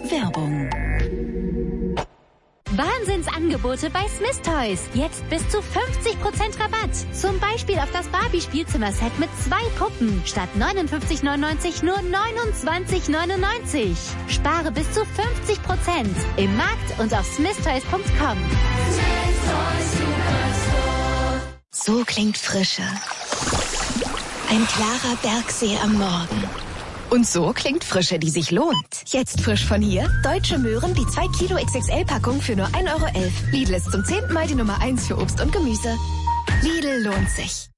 Werbung. Wahnsinnsangebote bei Smith Toys. Jetzt bis zu 50% Rabatt. Zum Beispiel auf das Barbie-Spielzimmer-Set mit 2 Puppen. Statt 59,99 nur 29,99. Spare bis zu 50% im Markt und auf smithtoys.com. So klingt Frische. Ein klarer Bergsee am Morgen. Und so klingt Frische, die sich lohnt. Jetzt frisch von hier. Deutsche Möhren, die 2 Kilo XXL-Packung für nur 1,11 €. Lidl ist zum 10. Mal die Nummer 1 für Obst und Gemüse. Lidl lohnt sich.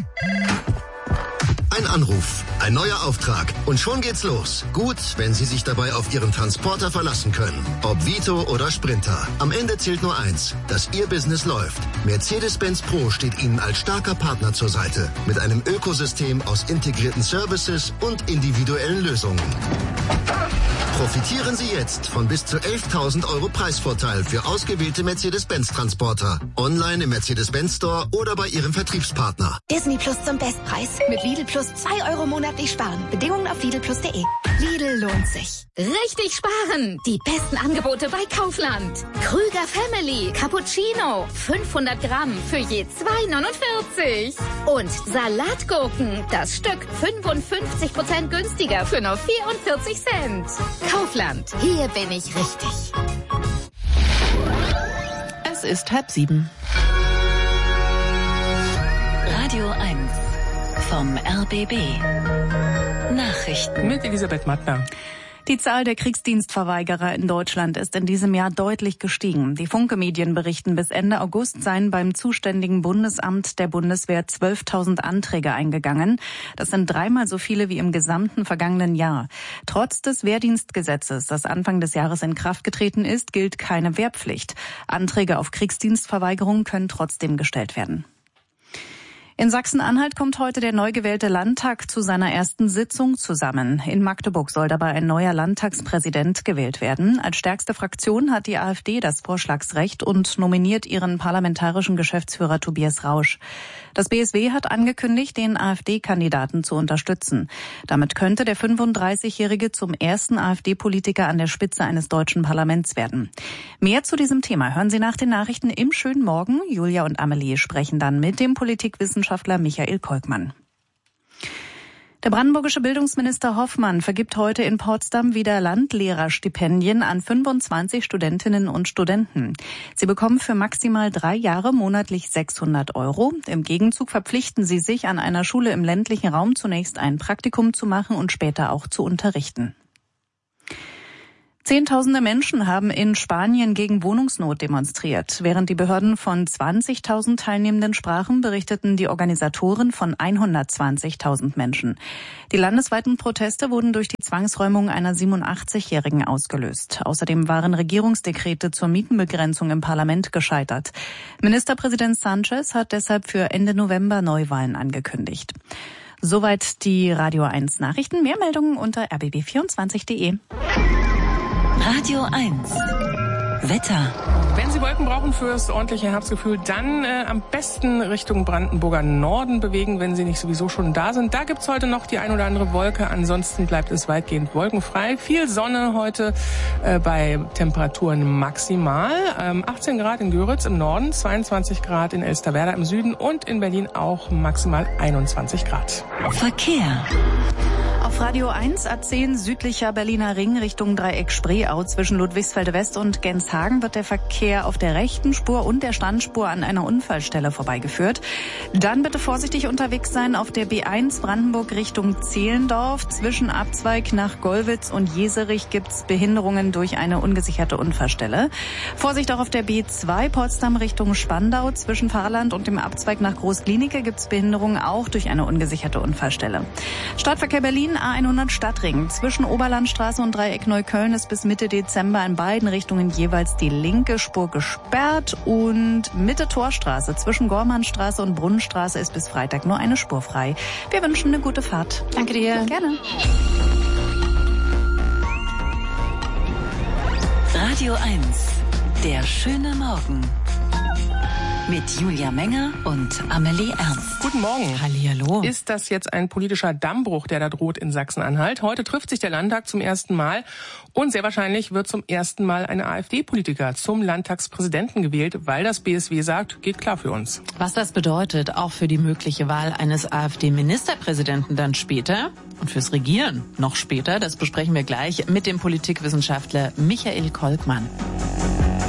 Ein Anruf, ein neuer Auftrag und schon geht's los. Gut, wenn Sie sich dabei auf Ihren Transporter verlassen können. Ob Vito oder Sprinter. Am Ende zählt nur eins, dass Ihr Business läuft. Mercedes-Benz Pro steht Ihnen als starker Partner zur Seite. Mit einem Ökosystem aus integrierten Services und individuellen Lösungen. Profitieren Sie jetzt von bis zu 11.000 € Preisvorteil für ausgewählte Mercedes-Benz-Transporter. Online im Mercedes-Benz Store oder bei Ihrem Vertriebspartner. Disney Plus zum Bestpreis. Mit Lidl Plus 2 € monatlich sparen. Bedingungen auf lidlplus.de. Lidl lohnt sich. Richtig sparen! Die besten Angebote bei Kaufland. Krüger Family Cappuccino. 500 Gramm für je 2,49. Und Salatgurken. Das Stück 55% günstiger für nur 44 Cent. Kaufland. Hier bin ich richtig. Es ist 6:30. Radio 1 vom RBB. Nachrichten Mit Elisabeth Mattner. Die Zahl der Kriegsdienstverweigerer in Deutschland ist in diesem Jahr deutlich gestiegen. Die Funke-Medien berichten, bis Ende August seien beim zuständigen Bundesamt der Bundeswehr 12.000 Anträge eingegangen. Das sind 3-mal so viele wie im gesamten vergangenen Jahr. Trotz des Wehrdienstgesetzes, das Anfang des Jahres in Kraft getreten ist, gilt keine Wehrpflicht. Anträge auf Kriegsdienstverweigerung können trotzdem gestellt werden. In Sachsen-Anhalt kommt heute der neu gewählte Landtag zu seiner ersten Sitzung zusammen. In Magdeburg soll dabei ein neuer Landtagspräsident gewählt werden. Als stärkste Fraktion hat die AfD das Vorschlagsrecht und nominiert ihren parlamentarischen Geschäftsführer Tobias Rausch. Das BSW hat angekündigt, den AfD-Kandidaten zu unterstützen. Damit könnte der 35-Jährige zum ersten AfD-Politiker an der Spitze eines deutschen Parlaments werden. Mehr zu diesem Thema hören Sie nach den Nachrichten im schönen Morgen. Julia und Amelie sprechen dann mit dem Politikwissenschaftler Michael Kolkmann. Der brandenburgische Bildungsminister Hoffmann vergibt heute in Potsdam wieder Landlehrerstipendien an 25 Studentinnen und Studenten. Sie bekommen für maximal 3 Jahre monatlich 600 €. Im Gegenzug verpflichten sie sich, an einer Schule im ländlichen Raum zunächst ein Praktikum zu machen und später auch zu unterrichten. Zehntausende Menschen haben in Spanien gegen Wohnungsnot demonstriert. Während die Behörden von 20.000 Teilnehmenden sprachen, berichteten die Organisatoren von 120.000 Menschen. Die landesweiten Proteste wurden durch die Zwangsräumung einer 87-Jährigen ausgelöst. Außerdem waren Regierungsdekrete zur Mietenbegrenzung im Parlament gescheitert. Ministerpräsident Sánchez hat deshalb für Ende November Neuwahlen angekündigt. Soweit die Radio 1 Nachrichten. Mehr Meldungen unter rbb24.de. Radio 1 Wetter. Wenn Sie Wolken brauchen fürs ordentliche Herbstgefühl, dann am besten Richtung Brandenburger Norden bewegen, wenn Sie nicht sowieso schon da sind. Da gibt's heute noch die ein oder andere Wolke. Ansonsten bleibt es weitgehend wolkenfrei. Viel Sonne heute bei Temperaturen maximal. 18 Grad in Göritz im Norden, 22 Grad in Elsterwerda im Süden und in Berlin auch maximal 21 Grad. Verkehr. Auf Radio 1 A10 südlicher Berliner Ring Richtung Dreieck Spreeau zwischen Ludwigsfelde West und Genshagen wird der Verkehr auf der rechten Spur und der Standspur an einer Unfallstelle vorbeigeführt. Dann bitte vorsichtig unterwegs sein auf der B1 Brandenburg Richtung Zehlendorf. Zwischen Abzweig nach Gollwitz und Jeserich gibt's Behinderungen durch eine ungesicherte Unfallstelle. Vorsicht auch auf der B2 Potsdam Richtung Spandau. Zwischen Fahrland und dem Abzweig nach Großklinike gibt's Behinderungen auch durch eine ungesicherte Unfallstelle. Stadtverkehr Berlin A100 Stadtring. Zwischen Oberlandstraße und Dreieck Neukölln ist bis Mitte Dezember in beiden Richtungen jeweils die linke Spur gesperrt und Mitte Torstraße zwischen Gormannstraße und Brunnenstraße ist bis Freitag nur eine Spur frei. Wir wünschen eine gute Fahrt. Danke dir. Gerne. Radio 1 Der schöne Morgen. mit Julia Menger und Amelie Ernst. Guten Morgen. Hallihallo. Ist das jetzt ein politischer Dammbruch, der da droht in Sachsen-Anhalt? Heute trifft sich der Landtag zum ersten Mal und sehr wahrscheinlich wird zum ersten Mal ein AfD-Politiker zum Landtagspräsidenten gewählt, weil das BSW sagt, geht klar für uns. Was das bedeutet, auch für die mögliche Wahl eines AfD-Ministerpräsidenten dann später und fürs Regieren noch später, das besprechen wir gleich mit dem Politikwissenschaftler Michael Kolkmann.